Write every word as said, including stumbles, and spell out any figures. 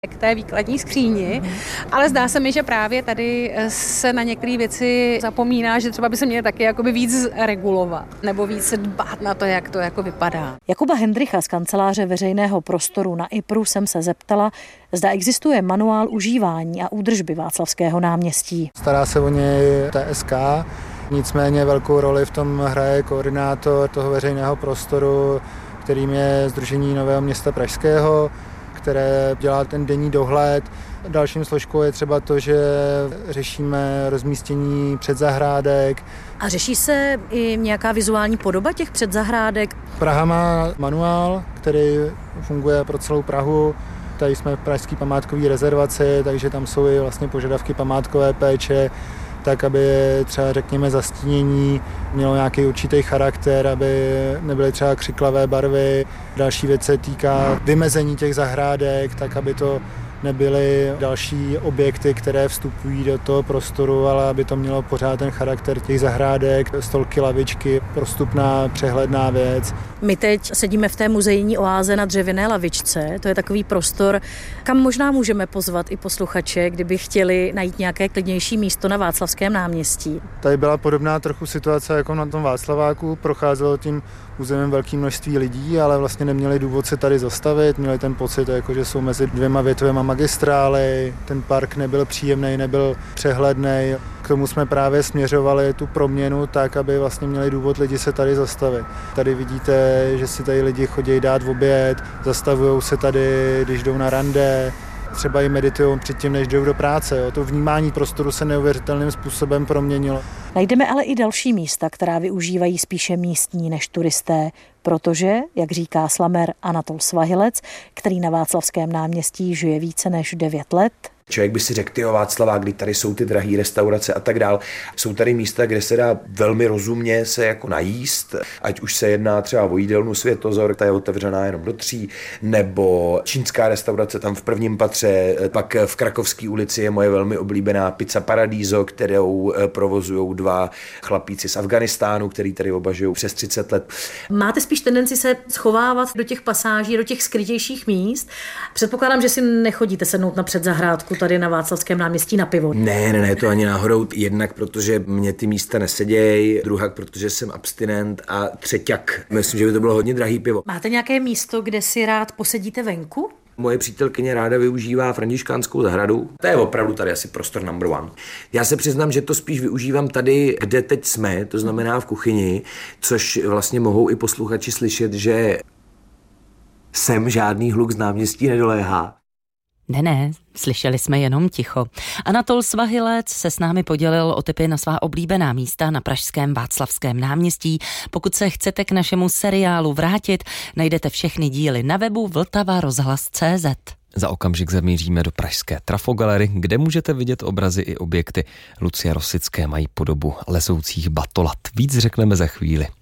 k té výkladní skříni, ale zdá se mi, že právě tady se na některé věci zapomíná, že třeba by se měly taky jakoby víc regulovat nebo víc dbát na to, jak to jako vypadá. Jakuba Hendrycha z kanceláře veřejného prostoru na I P R U jsem se zeptala, zda existuje manuál užívání a údržby Václavského náměstí. Stará se o něj T S K, nicméně velkou roli v tom hraje koordinátor toho veřejného prostoru, kterým je Sdružení Nového města Pražského, které dělá ten denní dohled. Dalším složkou je třeba to, že řešíme rozmístění předzahrádek. A řeší se i nějaká vizuální podoba těch předzahrádek? Praha má manuál, který funguje pro celou Prahu. Tady jsme v pražské památkové rezervaci, takže tam jsou i vlastně požadavky památkové péče, tak aby třeba řekněme zastínění mělo nějaký určitý charakter, aby nebyly třeba křiklavé barvy. Další věc se týká vymezení těch zahrádek, tak aby to nebyly další objekty, které vstupují do toho prostoru, ale aby to mělo pořád ten charakter těch zahrádek, stolky, lavičky, prostupná, přehledná věc. My teď sedíme v té muzejní oáze na dřevěné lavičce, to je takový prostor, kam možná můžeme pozvat i posluchače, kdyby chtěli najít nějaké klidnější místo na Václavském náměstí. Tady byla podobná trochu situace jako na tom Václaváku, procházelo tím územím velké množství lidí, ale vlastně neměli důvod se tady zastavit, měli ten pocit, jako že jsou mezi dvěma větvema magistrály, ten park nebyl příjemný, nebyl přehledný. K tomu jsme právě směřovali tu proměnu tak, aby vlastně měli důvod lidi se tady zastavit. Tady vidíte, že si tady lidi chodí dát oběd, zastavují se tady, když jdou na rande, třeba i meditují předtím, než jdou do práce. Jo. To vnímání prostoru se neuvěřitelným způsobem proměnilo. Najdeme ale i další místa, která využívají spíše místní než turisté, protože, jak říká slamer Anatol Svahilec, který na Václavském náměstí žije více než devět let, člověk by si řekl, tyjo, Václavák, kdy tady jsou ty drahé restaurace a tak dál. Jsou tady místa, kde se dá velmi rozumně se jako najíst, ať už se jedná třeba o jídelnu Světozor, ta je otevřená jenom do tří, nebo čínská restaurace tam v prvním patře, pak v Krakovské ulici je moje velmi oblíbená Pizza Paradiso, kterou provozují dva chlapíci z Afganistánu, který tady obažují přes třicet let. Máte spíš tendenci se schovávat do těch pasáží, do těch skrytějších míst. Předpokládám, že si nechodíte sednout na předzahrádku tady na Václavském náměstí na pivo. Ne, ne, ne, to ani náhodou. Jednak, protože mě ty místa nesedějí, druhak, protože jsem abstinent a třeťak, myslím, že by to bylo hodně drahý pivo. Máte nějaké místo, kde si rád posedíte venku? Moje přítelkyně ráda využívá Františkánskou zahradu. To je opravdu tady asi prostor number one. Já se přiznám, že to spíš využívám tady, kde teď jsme, to znamená v kuchyni, což vlastně mohou i posluchači slyšet, že sem žádný hluk z náměstí nedoléhá. Ne, ne, slyšeli jsme jenom ticho. Anatol Svahilec se s námi podělil o tipy na svá oblíbená místa na pražském Václavském náměstí. Pokud se chcete k našemu seriálu vrátit, najdete všechny díly na webu vltava rozhlas tečka cé zet. Za okamžik zamíříme do pražské Trafogalery, kde můžete vidět obrazy i objekty Lucie Rosické mají podobu lezoucích batolat. Víc řekneme za chvíli.